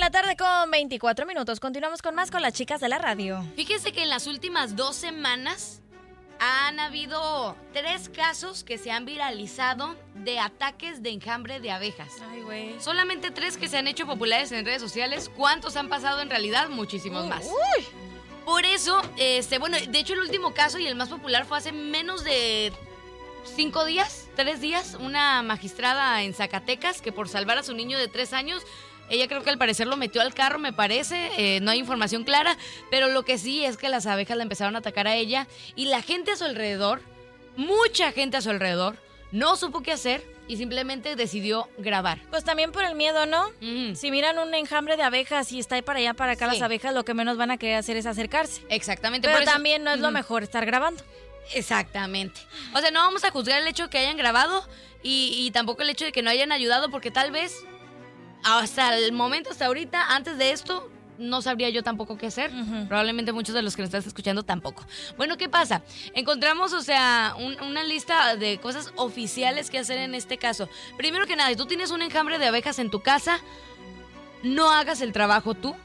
la tarde con 24 minutos. Continuamos con más con las chicas de la radio. Fíjense que en las últimas 2 semanas han habido 3 casos que se han viralizado de ataques de enjambre de abejas. Ay, güey. Solamente 3 que se han hecho populares en redes sociales. ¿Cuántos han pasado en realidad? Muchísimos más. Uy. Por eso, bueno, de hecho el último caso y el más popular fue hace menos de 5 días, 3 días, una magistrada en Zacatecas que por salvar a su niño de 3 años, ella creo que al parecer lo metió al carro, me parece, no hay información clara, pero lo que sí es que las abejas la empezaron a atacar a ella y la gente a su alrededor, mucha gente a su alrededor, no supo qué hacer y simplemente decidió grabar. Pues también por el miedo, ¿no? Mm. Si miran un enjambre de abejas y está ahí para allá, para acá, Sí. las abejas lo que menos van a querer hacer es acercarse. Exactamente. Pero por eso- también no es lo mejor estar grabando. Exactamente. O sea, no vamos a juzgar el hecho de que hayan grabado y tampoco el hecho de que no hayan ayudado, porque tal vez hasta el momento, hasta ahorita, antes de esto, no sabría yo tampoco qué hacer. Ujú. Probablemente muchos de los que nos están escuchando tampoco. Bueno, ¿qué pasa? Encontramos, o sea, una lista de cosas oficiales que hacer en este caso. Primero que nada, si tú tienes un enjambre de abejas en tu casa, no hagas el trabajo tú.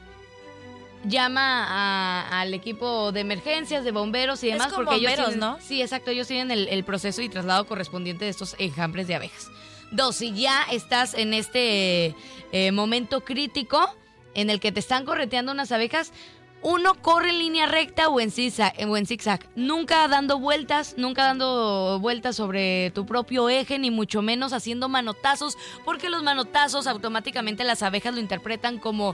Llama al equipo de emergencias, de bomberos y Es demás. con porque ellos bomberos, tienen, ¿no? Sí, exacto, ellos tienen el proceso y traslado correspondiente de estos enjambres de abejas. 2, si ya estás en este momento crítico en el que te están correteando unas abejas, 1, corre en línea recta o en zigzag. Nunca dando vueltas sobre tu propio eje, ni mucho menos haciendo manotazos, porque los manotazos automáticamente las abejas lo interpretan como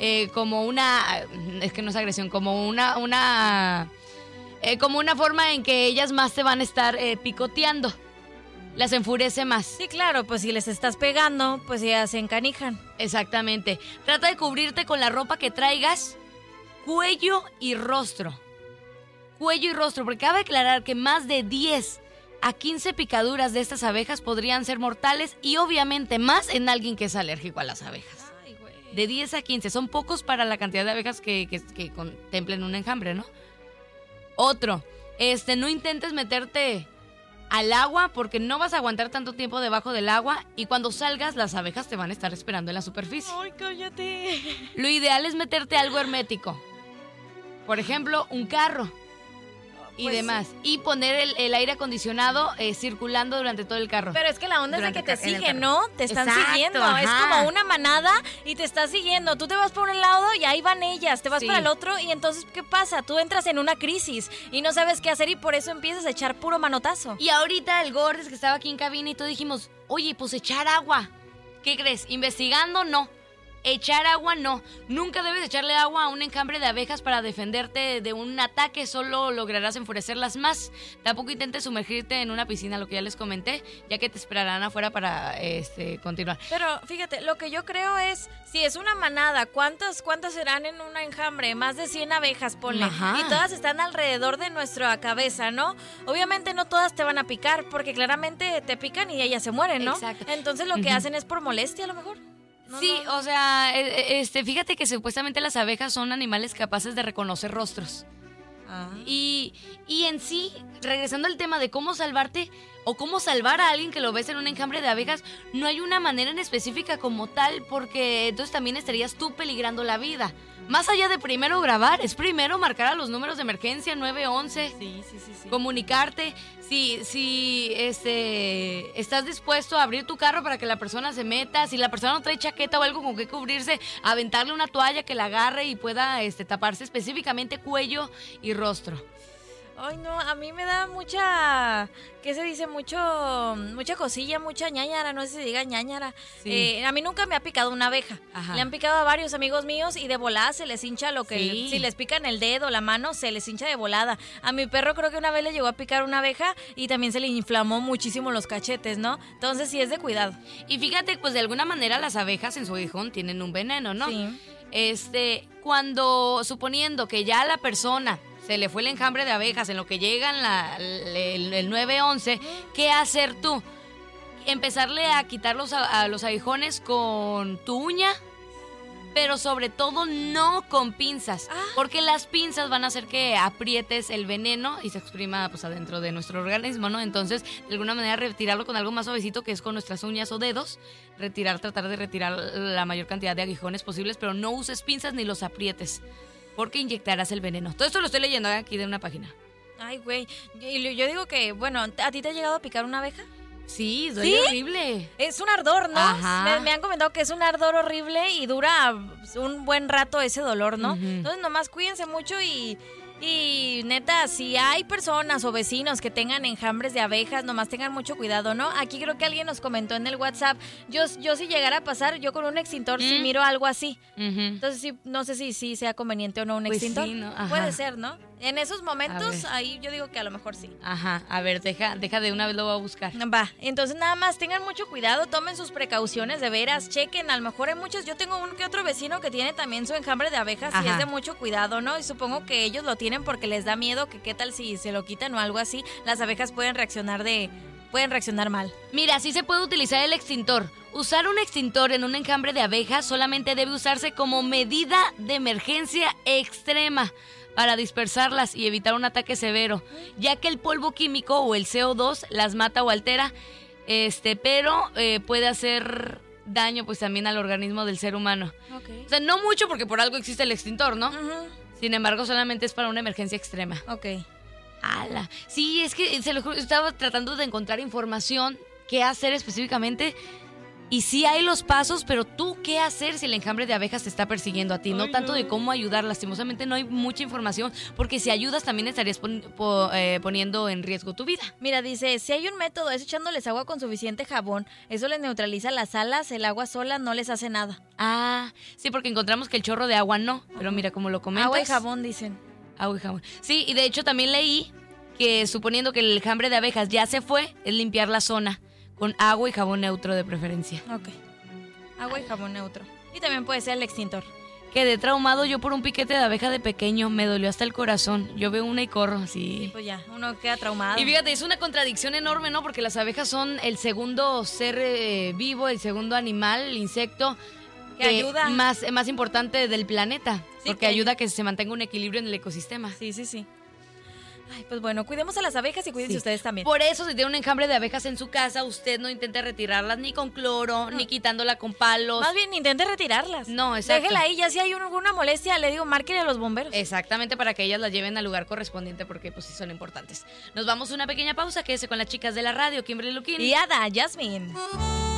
una, es que no es agresión, como una forma en que ellas más te van a estar picoteando. Las enfurece más. Sí, claro, pues si les estás pegando, pues ya se encanijan. Exactamente. Trata de cubrirte con la ropa que traigas, cuello y rostro. Cuello y rostro, porque cabe aclarar que más de 10 a 15 picaduras de estas abejas podrían ser mortales y obviamente más en alguien que es alérgico a las abejas. Ay, güey. De 10 a 15, son pocos para la cantidad de abejas que contemplen un enjambre, ¿no? Otro, no intentes meterte al agua porque no vas a aguantar tanto tiempo debajo del agua y cuando salgas las abejas te van a estar esperando en la superficie. Ay, cállate. Lo ideal es meterte algo hermético. Por ejemplo, un carro y Pues demás. Y poner el aire acondicionado circulando durante todo el carro. Pero es que la onda es de que te en el siguen, carro. ¿no? Te están Exacto, siguiendo. ajá. Es como una manada y te está siguiendo. Tú te vas por un lado y ahí van ellas. Te vas Sí. para el otro y entonces, ¿qué pasa? Tú entras en una crisis y no sabes qué hacer y por eso empiezas a echar puro manotazo. Y ahorita el Gordes que estaba aquí en cabina y todos dijimos, oye, pues echar agua. ¿Qué crees? ¿Investigando? No. Echar agua no. Nunca debes echarle agua a un enjambre de abejas para defenderte de un ataque, solo lograrás enfurecerlas más. Tampoco intentes sumergirte en una piscina, lo que ya les comenté, ya que te esperarán afuera para continuar. Pero fíjate, lo que yo creo es, si es una manada, ¿cuántas serán en un enjambre? Más de 100 abejas, ponle. Ajá. Y todas están alrededor de nuestra cabeza, ¿no? Obviamente no todas te van a picar, porque claramente te pican y ellas se mueren, ¿no? Exacto. Entonces lo que Ujú. hacen es por molestia a lo mejor. No, Sí, no. o sea, fíjate que supuestamente las abejas son animales capaces de reconocer rostros. Ah. Y en sí, regresando al tema de cómo salvarte o cómo salvar a alguien que lo ves en un enjambre de abejas, no hay una manera en específica como tal, porque entonces también estarías tú peligrando la vida. Más allá de primero grabar, es primero marcar a los números de emergencia 911. Sí. Comunicarte, si estás dispuesto a abrir tu carro para que la persona se meta, si la persona no trae chaqueta o algo con que cubrirse, aventarle una toalla que la agarre y pueda taparse específicamente cuello y rostro. Ay, no, a mí me da mucha, ¿qué se dice? Mucha cosilla, mucha ñáñara, no sé si diga ñáñara. Sí. A mí nunca me ha picado una abeja. Ajá. Le han picado a varios amigos míos y de volada se les hincha lo que, Sí. si les pican el dedo, la mano, se les hincha de volada. A mi perro creo que una vez le llegó a picar una abeja y también se le inflamó muchísimo los cachetes, ¿no? Entonces sí es de cuidado. Y fíjate, pues de alguna manera las abejas en su aguijón tienen un veneno, ¿no? Sí. Cuando, suponiendo que ya a la persona se le fue el enjambre de abejas, en lo que llegan el 911, ¿qué hacer tú? Empezarle a quitar a los aguijones con tu uña pero sobre todo no con pinzas, porque las pinzas van a hacer que aprietes el veneno y se exprima pues adentro de nuestro organismo, ¿no? Entonces, de alguna manera retirarlo con algo más suavecito, que es con nuestras uñas o dedos, tratar de retirar la mayor cantidad de aguijones posibles, pero no uses pinzas ni los aprietes, porque inyectarás el veneno. Todo esto lo estoy leyendo aquí de una página. Ay, güey. Yo digo que, bueno, ¿a ti te ha llegado a picar una abeja? Sí, duele horrible. Es un ardor, ¿no? Ajá. Me han comentado que es un ardor horrible y dura un buen rato ese dolor, ¿no? Entonces nomás cuídense mucho y neta, si hay personas o vecinos que tengan enjambres de abejas, nomás tengan mucho cuidado, ¿no? Aquí creo que alguien nos comentó en el WhatsApp, yo si llegara a pasar, yo con un extintor si miro algo así. Entonces sí, no sé si sea conveniente o no un extintor. Sí, ¿no? Puede ser, ¿no? En esos momentos, ahí yo digo que a lo mejor sí. Ajá, a ver, deja de una vez, lo voy a buscar. Va, entonces nada más tengan mucho cuidado, tomen sus precauciones de veras, chequen, a lo mejor hay muchos, yo tengo un que otro vecino que tiene también su enjambre de abejas y es de mucho cuidado, ¿no? Y supongo que ellos lo tienen porque les da miedo que qué tal si se lo quitan o algo así, las abejas pueden reaccionar mal. Mira, sí se puede utilizar el extintor. Usar un extintor en un enjambre de abejas solamente debe usarse como medida de emergencia extrema para dispersarlas y evitar un ataque severo, ya que el polvo químico o el CO2 las mata o altera, pero puede hacer daño pues también al organismo del ser humano. O sea, no mucho porque por algo existe el extintor, ¿no? Sin embargo, solamente es para una emergencia extrema. ¡Hala! Sí, es que se lo juro, estaba tratando de encontrar información, qué hacer específicamente. Y sí hay los pasos, pero tú, ¿qué hacer si el enjambre de abejas te está persiguiendo a ti? No tanto de cómo ayudar, lastimosamente no hay mucha información, porque si ayudas también estarías poniendo en riesgo tu vida. Mira, dice, si hay un método, es echándoles agua con suficiente jabón. Eso les neutraliza las alas, el agua sola no les hace nada. Ah, sí, porque encontramos que el chorro de agua no, pero mira, como lo comentas. Agua y jabón, dicen. Agua y jabón. Sí, y de hecho también leí que suponiendo que el enjambre de abejas ya se fue, es limpiar la zona con agua y jabón neutro de preferencia. Agua y jabón neutro. Y también puede ser el extintor. Quedé traumado yo por un piquete de abeja de pequeño. Me dolió hasta el corazón. Yo veo una y corro, así. Sí, pues ya, uno queda traumado. Y fíjate, es una contradicción enorme, ¿no? Porque las abejas son el segundo ser vivo, el segundo animal, el insecto que ayuda más importante del planeta. Sí, porque ayuda a que se mantenga un equilibrio en el ecosistema. Sí. Ay, pues bueno, cuidemos a las abejas y cuídense ustedes también. Por eso, si tiene un enjambre de abejas en su casa, usted no intente retirarlas ni con cloro, ni quitándola con palos. Más bien, intente retirarlas. No, exacto. Déjela ahí, ya si hay alguna molestia, le digo, márquele a los bomberos. Exactamente, para que ellas la lleven al lugar correspondiente, porque pues sí son importantes. Nos vamos a una pequeña pausa, quédese con las chicas de la radio, Kimberly Luquín y Ada Yasmin.